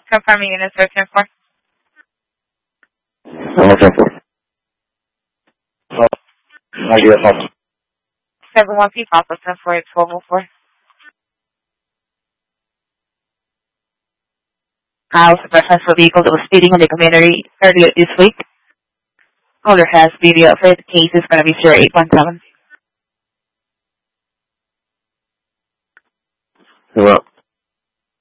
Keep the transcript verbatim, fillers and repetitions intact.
Confirming unit searching for. I'm looking for. No, no idea. No. seven one P Papa ten four eight twelve oh four. I was a reference for a vehicle that was speeding in the community earlier this week. Caller has video of it. Case is going to be zero eight one seven. You're up.